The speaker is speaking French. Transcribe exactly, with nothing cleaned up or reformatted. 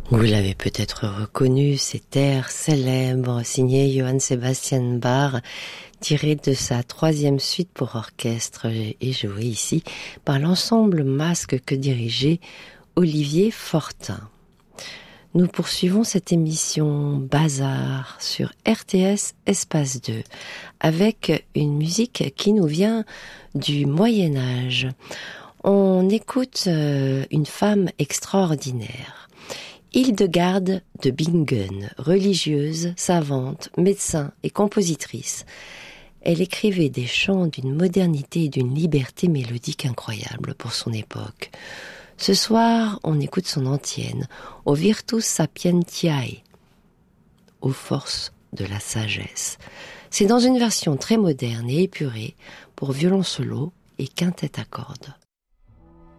Vous l'avez peut-être reconnu, cet air célèbre signé Johann Sebastian Bach, tiré de sa troisième suite pour orchestre et joué ici par l'ensemble Masque que dirigeait Olivier Fortin. Nous poursuivons cette émission Bazar sur R T S Espace deux avec une musique qui nous vient du Moyen-Âge. On écoute une femme extraordinaire. Hildegarde de Bingen, religieuse, savante, médecin et compositrice. Elle écrivait des chants d'une modernité et d'une liberté mélodique incroyable pour son époque. Ce soir, on écoute son antienne, au Virtus Sapientiae, aux forces de la sagesse. C'est dans une version très moderne et épurée pour violon solo et quintette à cordes.